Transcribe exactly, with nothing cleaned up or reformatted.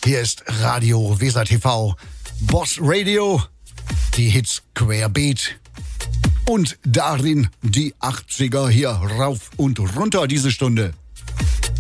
Hier ist Radio Weser T V, Boss Radio, die Hits querbeet und darin die achtziger hier rauf und runter diese Stunde.